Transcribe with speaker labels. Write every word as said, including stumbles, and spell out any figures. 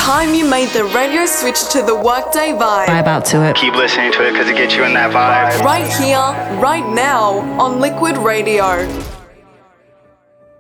Speaker 1: time you made the radio switch to the Workday vibe.
Speaker 2: Vibe out to it.
Speaker 3: Keep listening to it because it gets you in that vibe.
Speaker 1: Right here, right now, on Liquid Radio.